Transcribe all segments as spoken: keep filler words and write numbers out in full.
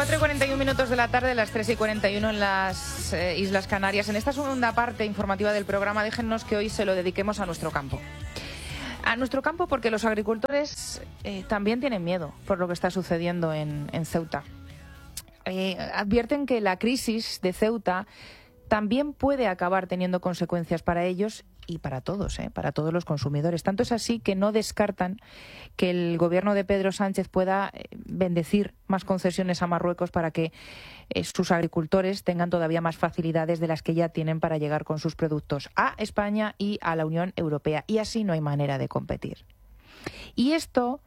cuatro y cuarenta y uno minutos de la tarde, las tres y cuarenta y uno en las eh, Islas Canarias. En esta segunda parte informativa del programa, déjennos que hoy se lo dediquemos a nuestro campo. A nuestro campo porque los agricultores eh, también tienen miedo por lo que está sucediendo en, en Ceuta. Eh, advierten que la crisis de Ceuta también puede acabar teniendo consecuencias para ellos y para todos, ¿eh? para todos los consumidores. Tanto es así que no descartan que el gobierno de Pedro Sánchez pueda bendecir más concesiones a Marruecos para que eh, sus agricultores tengan todavía más facilidades de las que ya tienen para llegar con sus productos a España y a la Unión Europea. Y así no hay manera de competir. Y esto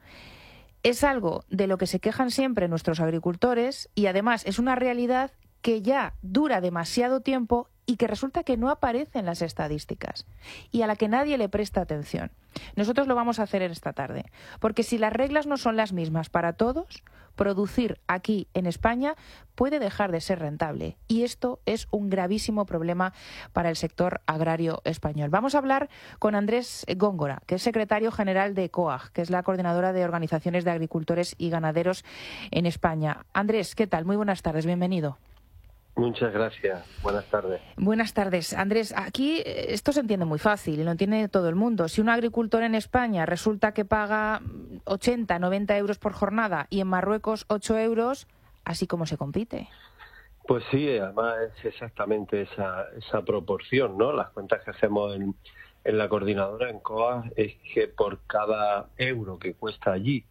es algo de lo que se quejan siempre nuestros agricultores y además es una realidad que ya dura demasiado tiempo y que resulta que no aparece en las estadísticas y a la que nadie le presta atención. Nosotros lo vamos a hacer esta tarde, porque si las reglas no son las mismas para todos, producir aquí en España puede dejar de ser rentable y esto es un gravísimo problema para el sector agrario español. Vamos a hablar con Andrés Góngora, que es secretario general de COAG, que es la coordinadora de organizaciones de agricultores y ganaderos en España. Andrés, ¿qué tal? Muy buenas tardes, bienvenido. Muchas gracias. Buenas tardes. Buenas tardes. Andrés, aquí esto se entiende muy fácil y lo entiende todo el mundo. Si un agricultor en España resulta que paga ochenta, noventa euros por jornada y en Marruecos ocho euros, ¿así como se compite? Pues sí, además es exactamente esa, esa proporción, ¿no? Las cuentas que hacemos en, en la coordinadora, en COAG, es que por cada euro que cuesta allí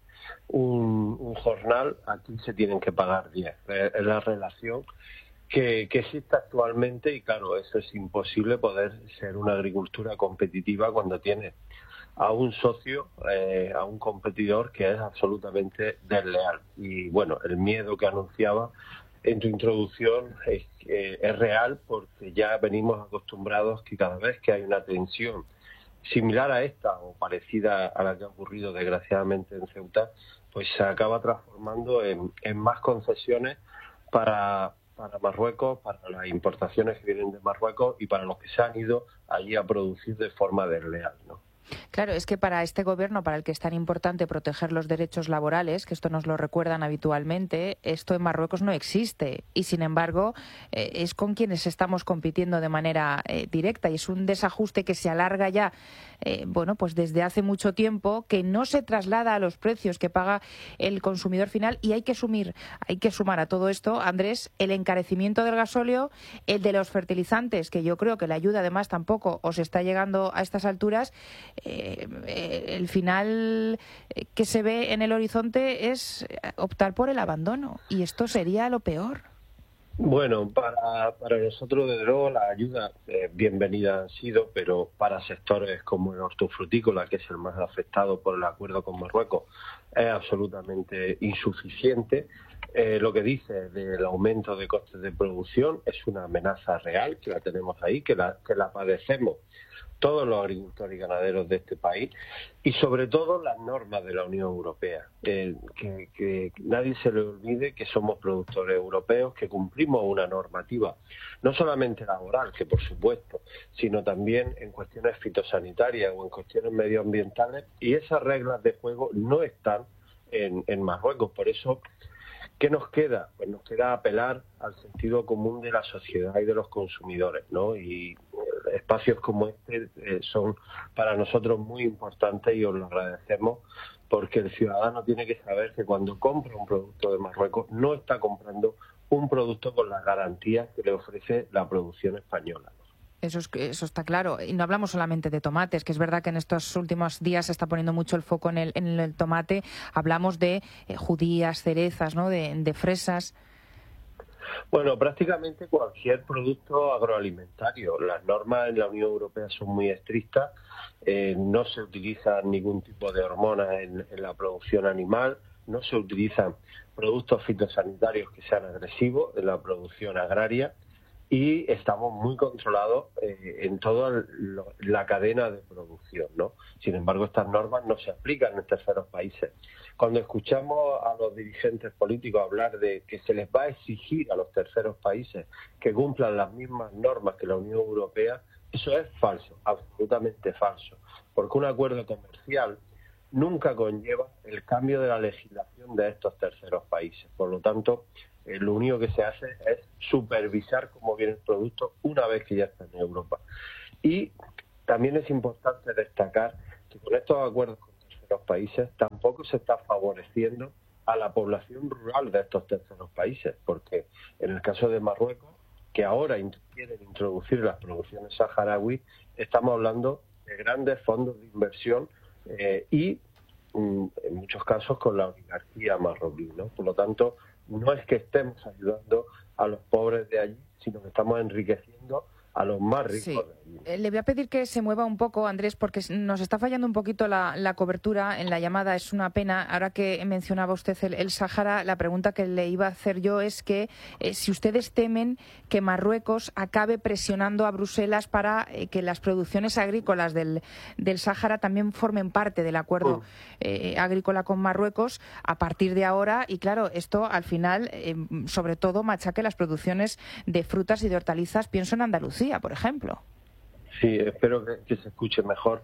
un, un jornal, aquí se tienen que pagar diez. Es la relación Que, que existe actualmente y claro, eso es imposible poder ser una agricultura competitiva cuando tiene a un socio, eh, a un competidor que es absolutamente desleal. Y bueno, el miedo que anunciaba en tu introducción es, eh, es real porque ya venimos acostumbrados que cada vez que hay una tensión similar a esta o parecida a la que ha ocurrido desgraciadamente en Ceuta, pues se acaba transformando en, en más concesiones para para Marruecos, para las importaciones que vienen de Marruecos y para los que se han ido allí a producir de forma desleal, ¿no? Claro, es que para este gobierno, para el que es tan importante proteger los derechos laborales, que esto nos lo recuerdan habitualmente, esto en Marruecos no existe y, sin embargo, eh, es con quienes estamos compitiendo de manera eh, directa y es un desajuste que se alarga ya, eh, bueno, pues desde hace mucho tiempo, que no se traslada a los precios que paga el consumidor final y hay que sumir, hay que sumar a todo esto, Andrés, el encarecimiento del gasóleo, el de los fertilizantes, que yo creo que la ayuda además tampoco os está llegando a estas alturas. Eh, eh, el final que se ve en el horizonte es optar por el abandono y esto sería lo peor. Bueno, para, para nosotros desde luego las ayudas eh, bienvenidas han sido, pero para sectores como el hortofrutícola, que es el más afectado por el acuerdo con Marruecos, es absolutamente insuficiente. Eh, lo que dice del aumento de costes de producción es una amenaza real, que la tenemos ahí, que la, que la padecemos todos los agricultores y ganaderos de este país y sobre todo las normas de la Unión Europea. Eh, que, que nadie se le olvide que somos productores europeos, que cumplimos una normativa, no solamente laboral, que por supuesto, sino también en cuestiones fitosanitarias o en cuestiones medioambientales y esas reglas de juego no están en, en Marruecos. Por eso, ¿qué nos queda? Pues nos queda apelar al sentido común de la sociedad y de los consumidores, ¿no? Y espacios como este eh, son para nosotros muy importantes y os lo agradecemos porque el ciudadano tiene que saber que cuando compra un producto de Marruecos no está comprando un producto con las garantías que le ofrece la producción española. Eso, es, eso está claro. Y no hablamos solamente de tomates, que es verdad que en estos últimos días se está poniendo mucho el foco en el, en el tomate. Hablamos de eh, judías, cerezas, ¿no? de, de fresas. Bueno, prácticamente cualquier producto agroalimentario. Las normas en la Unión Europea son muy estrictas. Eh, no se utiliza ningún tipo de hormonas en, en la producción animal. No se utilizan productos fitosanitarios que sean agresivos en la producción agraria. Y estamos muy controlados eh, en toda lo, la cadena de producción, ¿no? Sin embargo, estas normas no se aplican en terceros países. Cuando escuchamos a los dirigentes políticos hablar de que se les va a exigir a los terceros países que cumplan las mismas normas que la Unión Europea, eso es falso, absolutamente falso. Porque un acuerdo comercial nunca conlleva el cambio de la legislación de estos terceros países. Por lo tanto, Eh, lo único que se hace es supervisar cómo viene el producto una vez que ya está en Europa. Y también es importante destacar que con estos acuerdos con terceros países tampoco se está favoreciendo a la población rural de estos terceros países, porque en el caso de Marruecos, que ahora quieren introducir las producciones saharaui, estamos hablando de grandes fondos de inversión eh, y mm, en muchos casos con la oligarquía marroquí, ¿no? Por lo tanto, no es que estemos ayudando a los pobres de allí, sino que estamos enriqueciendo a los más ricos. Sí. de allí. Le voy a pedir que se mueva un poco, Andrés, porque nos está fallando un poquito la, la cobertura en la llamada. Es una pena. Ahora que mencionaba usted el, el Sáhara, la pregunta que le iba a hacer yo es que eh, si ustedes temen que Marruecos acabe presionando a Bruselas para eh, que las producciones agrícolas del, del Sáhara también formen parte del acuerdo eh, agrícola con Marruecos a partir de ahora. Y claro, esto al final, eh, sobre todo, machaque las producciones de frutas y de hortalizas. Pienso en Andalucía, por ejemplo. Sí, espero que, que se escuche mejor.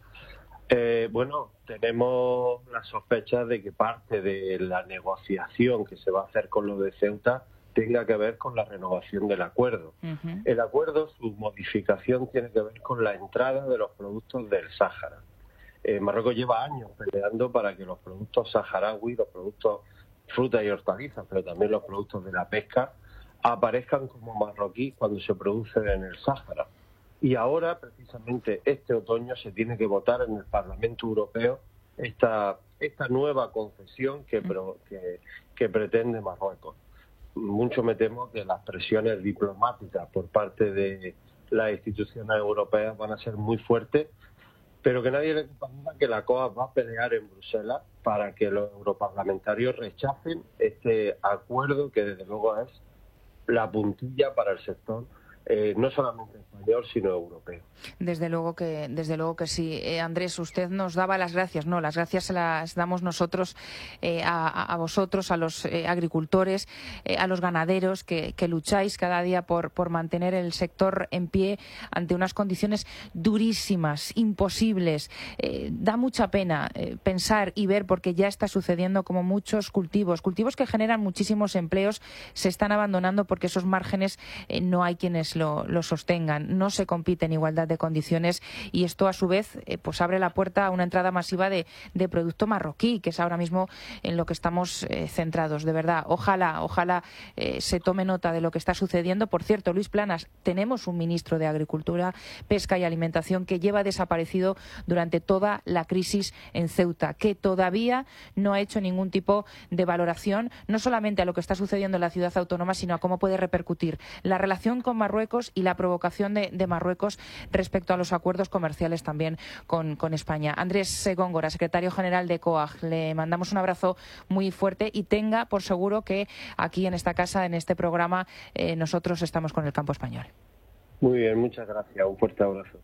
Eh, bueno, tenemos la sospecha de que parte de la negociación que se va a hacer con lo de Ceuta tenga que ver con la renovación del acuerdo. Uh-huh. El acuerdo, su modificación tiene que ver con la entrada de los productos del Sáhara. Eh, Marruecos lleva años peleando para que los productos saharaui, los productos frutas y hortalizas, pero también los productos de la pesca, aparezcan como marroquí cuando se producen en el Sáhara. Y ahora, precisamente, este otoño se tiene que votar en el Parlamento Europeo esta, esta nueva concesión que, que, que pretende Marruecos. Mucho me temo que las presiones diplomáticas por parte de las instituciones europeas van a ser muy fuertes, pero que nadie le duda que la C O A va a pelear en Bruselas para que los europarlamentarios rechacen este acuerdo que, desde luego, es la puntilla para el sector, eh, no solamente español, sino europeo. Desde luego que, desde luego que sí. Eh, Andrés, usted nos daba las gracias. No, las gracias se las damos nosotros eh, a, a vosotros, a los eh, agricultores, eh, a los ganaderos que, que lucháis cada día por, por mantener el sector en pie ante unas condiciones durísimas, imposibles. Eh, da mucha pena eh, pensar y ver, porque ya está sucediendo, como muchos cultivos, cultivos que generan muchísimos empleos, se están abandonando porque esos márgenes eh, no hay quienes lo, lo sostengan. No se compite en igualdad de condiciones y esto, a su vez, eh, pues abre la puerta a una entrada masiva de, de producto marroquí, que es ahora mismo en lo que estamos eh, centrados. De verdad, ojalá, ojalá eh, se tome nota de lo que está sucediendo. Por cierto, Luis Planas, tenemos un ministro de Agricultura, Pesca y Alimentación que lleva desaparecido durante toda la crisis en Ceuta, que todavía no ha hecho ningún tipo de valoración, no solamente a lo que está sucediendo en la ciudad autónoma, sino a cómo puede repercutir la relación con Marruecos y la provocación de, de Marruecos respecto a los acuerdos comerciales también con, con España. Andrés Góngora, secretario general de C O A G, le mandamos un abrazo muy fuerte y tenga por seguro que aquí en esta casa, en este programa, eh, nosotros estamos con el campo español. Muy bien, muchas gracias. Un fuerte abrazo.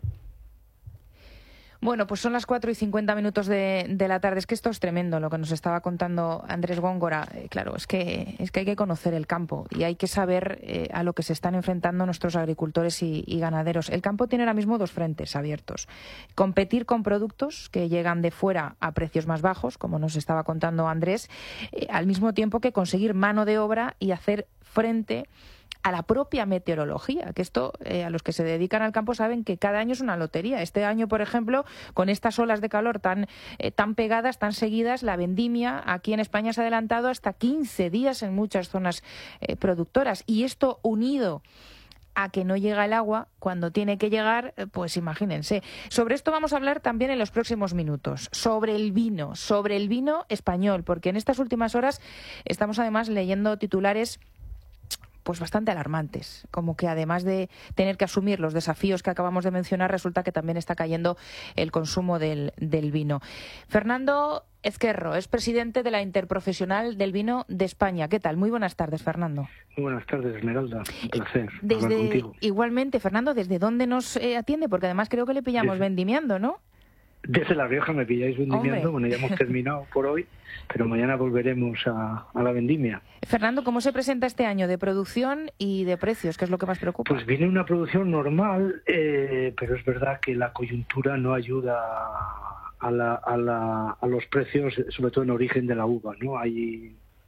Bueno, pues son las cuatro y cincuenta minutos de, de la tarde. Es que esto es tremendo lo que nos estaba contando Andrés Góngora. Eh, claro, es que, es que hay que conocer el campo y hay que saber eh, a lo que se están enfrentando nuestros agricultores y, y ganaderos. El campo tiene ahora mismo dos frentes abiertos. Competir con productos que llegan de fuera a precios más bajos, como nos estaba contando Andrés, eh, al mismo tiempo que conseguir mano de obra y hacer frente a la propia meteorología, que esto eh, a los que se dedican al campo saben que cada año es una lotería. Este año, por ejemplo, con estas olas de calor tan, eh, tan pegadas, tan seguidas, la vendimia aquí en España se ha adelantado hasta quince días en muchas zonas eh, productoras. Y esto, unido a que no llega el agua cuando tiene que llegar, pues imagínense. Sobre esto vamos a hablar también en los próximos minutos, sobre el vino, sobre el vino español, porque en estas últimas horas estamos además leyendo titulares pues bastante alarmantes, como que además de tener que asumir los desafíos que acabamos de mencionar, resulta que también está cayendo el consumo del, del vino. Fernando Ezquerro es presidente de la Interprofesional del Vino de España. ¿Qué tal? Muy buenas tardes, Fernando. Muy buenas tardes, Esmeralda. Un placer desde, hablar contigo. Igualmente, Fernando, ¿desde dónde nos eh, atiende? Porque además creo que le pillamos desde, vendimiando, ¿no? Desde La Rioja me pilláis vendimiando. Hombre. Bueno, ya hemos terminado por hoy, pero mañana volveremos a, a la vendimia. Fernando, ¿cómo se presenta este año de producción y de precios? ¿Qué es lo que más preocupa? Pues viene una producción normal, eh, pero es verdad que la coyuntura no ayuda a, la, a, la, a los precios, sobre todo en origen de la uva, ¿no? Hay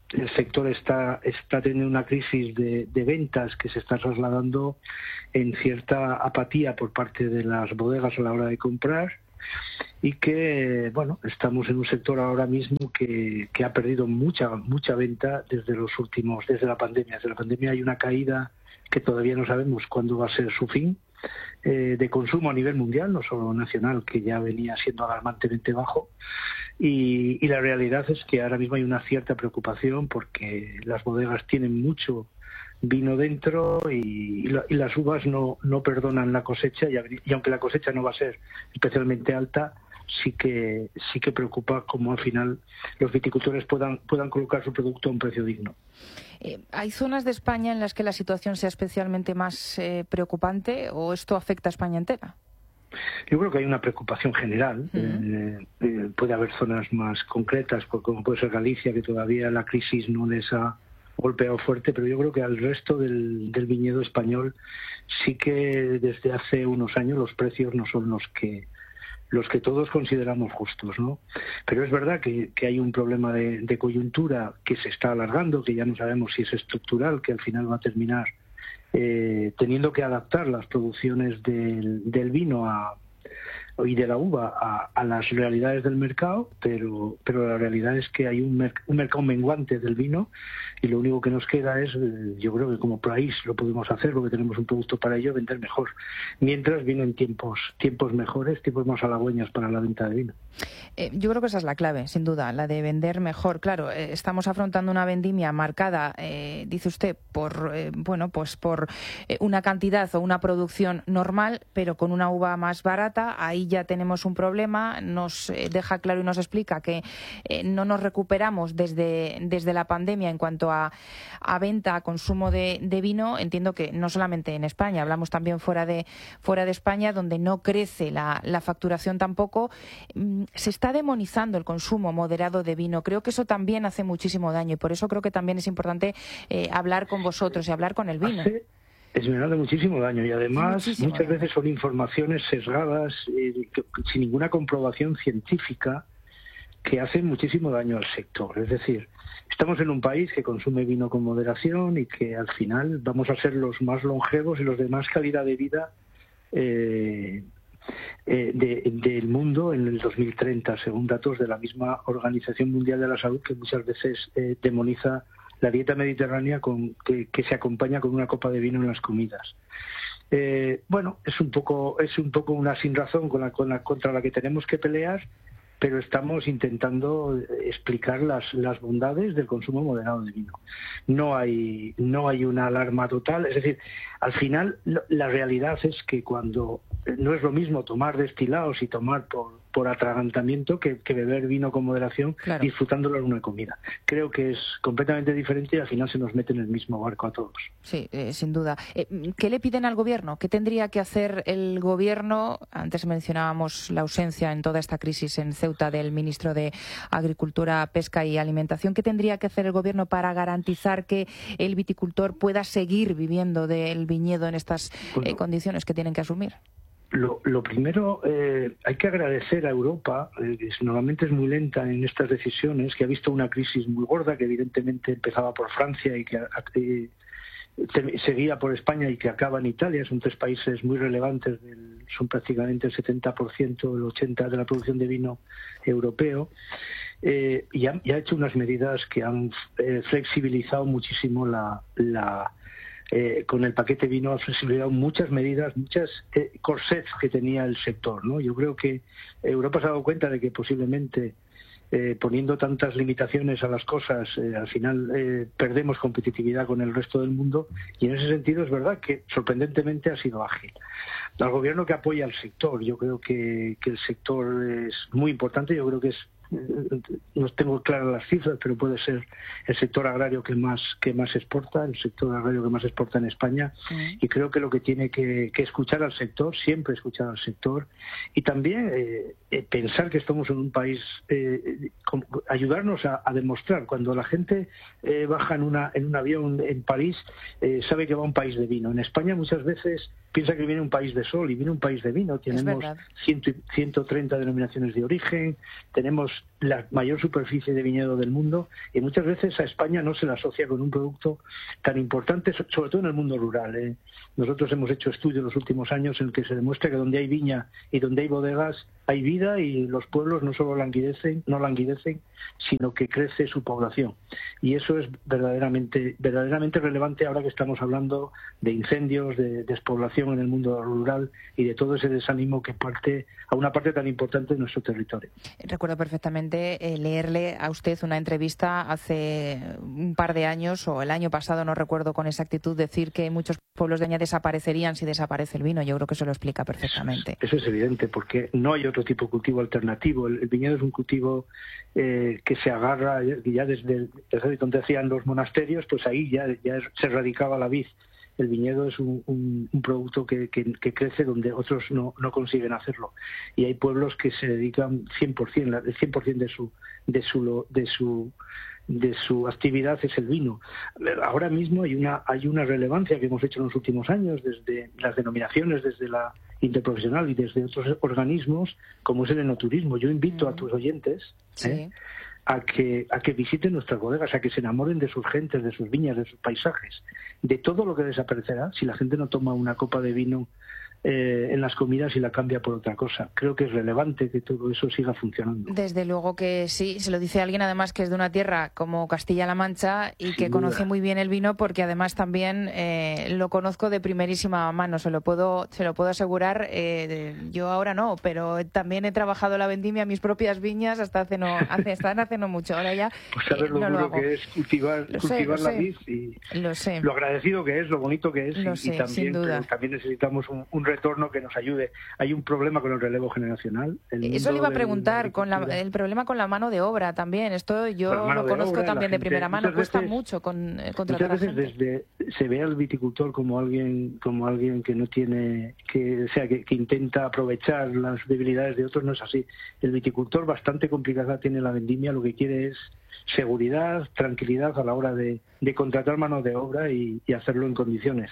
el sector está, está teniendo una crisis de, de ventas que se está trasladando en cierta apatía por parte de las bodegas a la hora de comprar, y que, bueno, estamos en un sector ahora mismo que, que ha perdido mucha mucha venta desde los últimos, desde la pandemia. Desde la pandemia hay una caída que todavía no sabemos cuándo va a ser su fin, eh, de consumo a nivel mundial, no solo nacional, que ya venía siendo alarmantemente bajo. Y, y la realidad es que ahora mismo hay una cierta preocupación porque las bodegas tienen mucho vino dentro y, y, la, y las uvas no, no perdonan la cosecha, y, y aunque la cosecha no va a ser especialmente alta, sí que sí que preocupa cómo al final los viticultores puedan puedan colocar su producto a un precio digno. Eh, ¿Hay zonas de España en las que la situación sea especialmente más eh, preocupante, o esto afecta a España entera? Yo creo que hay una preocupación general. Uh-huh. eh, eh, puede haber zonas más concretas, como puede ser Galicia, que todavía la crisis no les ha golpeado fuerte, pero yo creo que al resto del, del viñedo español sí que desde hace unos años los precios no son los que los que todos consideramos justos, ¿no? Pero es verdad que, que hay un problema de, de coyuntura que se está alargando, que ya no sabemos si es estructural, que al final va a terminar eh, teniendo que adaptar las producciones del, del vino a y de la uva a, a las realidades del mercado, pero pero la realidad es que hay un, mer- un mercado menguante del vino, y lo único que nos queda es, yo creo que como país lo podemos hacer porque tenemos un producto para ello, vender mejor, mientras vienen tiempos tiempos mejores, tiempos más halagüeños para la venta de vino. Eh, yo creo que esa es la clave, sin duda, la de vender mejor. Claro, eh, estamos afrontando una vendimia marcada, eh, dice usted, por eh, bueno, pues por eh, una cantidad o una producción normal, pero con una uva más barata. Ahí ya tenemos un problema. Nos eh, deja claro y nos explica que eh, no nos recuperamos desde, desde la pandemia en cuanto a, a venta, a consumo de, de vino. Entiendo que no solamente en España, hablamos también fuera de fuera de España, donde no crece la, la facturación tampoco. Se está demonizando el consumo moderado de vino. Creo que eso también hace muchísimo daño, y por eso creo que también es importante eh, hablar con vosotros y hablar con el vino. Hace, es verdad, de muchísimo daño, y además muchísimo muchas daño. veces son informaciones sesgadas, eh, que, sin ninguna comprobación científica, que hacen muchísimo daño al sector. Es decir, estamos en un país que consume vino con moderación y que al final vamos a ser los más longevos y los de más calidad de vida eh, Eh, de, del mundo en el dos mil treinta, según datos de la misma Organización Mundial de la Salud, que muchas veces eh, demoniza la dieta mediterránea con, que, que se acompaña con una copa de vino en las comidas. Eh, bueno, es un poco es un poco una sinrazón con la, con la, contra la que tenemos que pelear, pero estamos intentando explicar las, las bondades del consumo moderado de vino. No hay no hay una alarma total, es decir, al final la realidad es que cuando no es lo mismo tomar destilados y tomar por, por atragantamiento que, que beber vino con moderación, claro, disfrutándolo en una comida. Creo que es completamente diferente y al final se nos mete en el mismo barco a todos. Sí, eh, sin duda. Eh, ¿Qué le piden al gobierno? ¿Qué tendría que hacer el gobierno? Antes mencionábamos la ausencia en toda esta crisis en Ceuta del ministro de Agricultura, Pesca y Alimentación. ¿Qué tendría que hacer el gobierno para garantizar que el viticultor pueda seguir viviendo del viñedo en estas bueno, eh, condiciones que tienen que asumir? Lo, lo primero, eh, hay que agradecer a Europa, eh, que normalmente es muy lenta en estas decisiones, que ha visto una crisis muy gorda, que evidentemente empezaba por Francia y que eh, seguía por España y que acaba en Italia. Son tres países muy relevantes, del, son prácticamente el setenta por ciento, el ochenta por ciento de la producción de vino europeo. Eh, y, ha, y ha hecho unas medidas que han eh, flexibilizado muchísimo la... la Eh, con el paquete vino ha flexibilizado muchas medidas, muchas eh, corsets que tenía el sector, ¿no? Yo creo que Europa se ha dado cuenta de que posiblemente eh, poniendo tantas limitaciones a las cosas, eh, al final eh, perdemos competitividad con el resto del mundo, y en ese sentido es verdad que sorprendentemente ha sido ágil. Al gobierno que apoya al sector, yo creo que, que el sector es muy importante, yo creo que es, no tengo claras las cifras, pero puede ser el sector agrario que más que más exporta, el sector agrario que más exporta en España, sí. Y creo que lo que tiene que, que escuchar al sector, siempre escuchar al sector, y también eh, eh, pensar que estamos en un país, eh, con, ayudarnos a, a demostrar, cuando la gente eh, baja en, una, en un avión en París, eh, sabe que va a un país de vino. En España muchas veces piensa que viene un país de sol y viene un país de vino. Tenemos ciento, ciento treinta denominaciones de origen, tenemos la mayor superficie de viñedo del mundo y muchas veces a España no se la asocia con un producto tan importante, sobre todo en el mundo rural. ¿eh? Nosotros hemos hecho estudios en los últimos años en que se demuestra que donde hay viña y donde hay bodegas hay vida y los pueblos no solo languidecen, no languidecen, sino que crece su población. Y eso es verdaderamente, verdaderamente relevante ahora que estamos hablando de incendios, de despoblación en el mundo rural y de todo ese desánimo que parte a una parte tan importante de nuestro territorio. Recuerdo perfectamente eh, leerle a usted una entrevista hace un par de años o el año pasado, no recuerdo con exactitud, decir que muchos pueblos de España desaparecerían si desaparece el vino. Yo creo que eso lo explica perfectamente. Eso es, eso es evidente, porque no hay otro tipo de cultivo alternativo. El, el viñedo es un cultivo eh, que se agarra ya desde, desde donde hacían los monasterios, pues ahí ya, ya se radicaba la vid. El viñedo es un, un, un producto que, que, que crece donde otros no, no consiguen hacerlo. Y hay pueblos que se dedican cien por ciento, el cien por ciento de su, de su, de su, de su actividad es el vino. Ahora mismo hay una, hay una relevancia que hemos hecho en los últimos años desde las denominaciones, desde la interprofesional y desde otros organismos, como es el enoturismo. Yo invito mm. a tus oyentes sí. ¿eh? a que a que visiten nuestras bodegas, a que se enamoren de sus gentes, de sus viñas, de sus paisajes, de todo lo que desaparecerá si la gente no toma una copa de vino eh, en las comidas y la cambia por otra cosa. Creo que es relevante que todo eso siga funcionando. Desde luego que sí, se lo dice alguien además que es de una tierra como Castilla-La Mancha y Sin que duda. conoce muy bien el vino, porque además también eh, lo conozco de primerísima mano, se lo puedo se lo puedo asegurar. Eh, yo ahora no, pero también he trabajado la vendimia en mis propias viñas hasta hace no hace, hasta hace no mucho. Ahora ya pues sabes lo eh, no duro lo hago. que es cultivar, lo cultivar sé, la lo vid y lo, sé. lo agradecido que es, lo bonito que es lo y, sé, y también, sin duda. también necesitamos un, un retorno que nos ayude. Hay un problema con el relevo generacional. El Eso le iba a del, preguntar, con la, el problema con la mano de obra también. Esto yo lo conozco obra, también de primera mano. Cuesta veces, mucho con, eh, contratar muchas veces a gente. Desde, se ve al viticultor como alguien como alguien que no tiene, que o sea, que, que intenta aprovechar las debilidades de otros. No es así. El viticultor bastante complicada tiene la vendimia. Lo que quiere es seguridad, tranquilidad a la hora de, de contratar mano de obra y, y hacerlo en condiciones.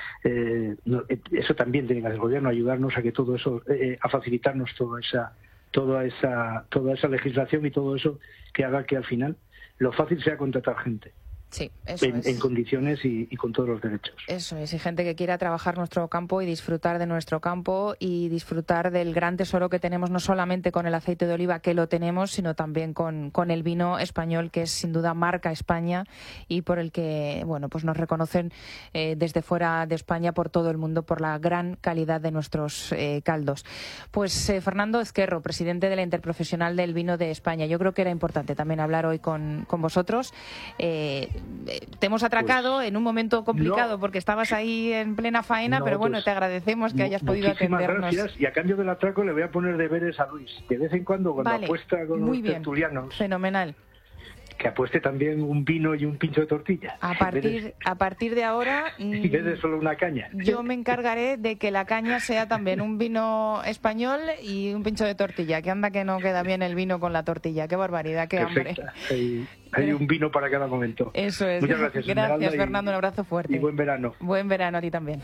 Eh, no, eso también tiene que hacer el gobierno, ayudarnos a que todo eso, eh, a facilitarnos toda esa, toda esa, toda esa legislación y todo eso que haga que al final lo fácil sea contratar gente. Sí, eso en, es. en condiciones y, y con todos los derechos. Eso es, y gente que quiera trabajar nuestro campo y disfrutar de nuestro campo y disfrutar del gran tesoro que tenemos, no solamente con el aceite de oliva, que lo tenemos, sino también con, con el vino español, que es sin duda marca España y por el que bueno pues nos reconocen eh, desde fuera de España por todo el mundo por la gran calidad de nuestros eh, caldos. Pues eh, Fernando Ezquerro, presidente de la Interprofesional del Vino de España. Yo creo que era importante también hablar hoy con, con vosotros. Eh, Te hemos atracado pues, en un momento complicado no, porque estabas ahí en plena faena, no, pero bueno, pues, te agradecemos que hayas podido atendernos. Gracias, y a cambio del atraco le voy a poner deberes a Luis, que de vez en cuando cuando vale, apuesta con muy los bien, tertulianos, fenomenal, que apueste también un vino y un pincho de tortilla. A partir, de, a partir de ahora... En vez de solo una caña. Yo me encargaré de que la caña sea también un vino español y un pincho de tortilla, que anda que no queda bien el vino con la tortilla. Qué barbaridad, qué Perfecta. hambre. Hay, hay un vino para cada momento. Eso es. Muchas gracias. Gracias, y, Fernando, un abrazo fuerte. Y buen verano. Buen verano a ti también.